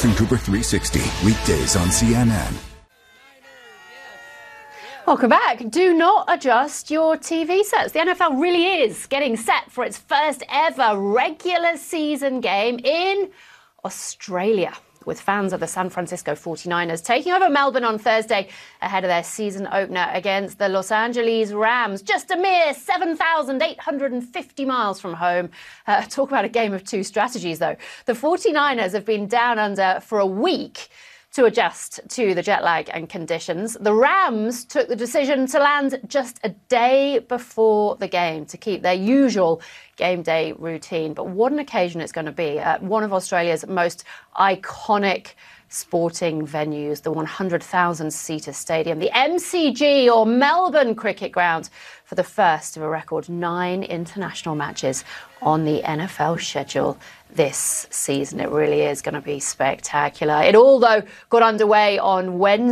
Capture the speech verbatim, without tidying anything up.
Anderson Cooper three sixty, weekdays on C N N. Welcome back. Do not adjust your T V sets. The N F L really is getting set for its first ever regular season game in Australia, with fans of the San Francisco forty-niners taking over Melbourne on Thursday ahead of their season opener against the Los Angeles Rams, just a mere seven thousand eight hundred fifty miles from home. Uh, talk about a game of two strategies, though. The forty-niners have been down under for a week to adjust to the jet lag and conditions. The Rams took the decision to land just a day before the game to keep their usual game day routine. But what an occasion it's going to be at one of Australia's most iconic sporting venues, the one hundred thousand seater stadium, the M C G, or Melbourne Cricket Ground, for the first of a record nine international matches on the N F L schedule this season. It really is going to be spectacular. It all, though, got underway on Wednesday.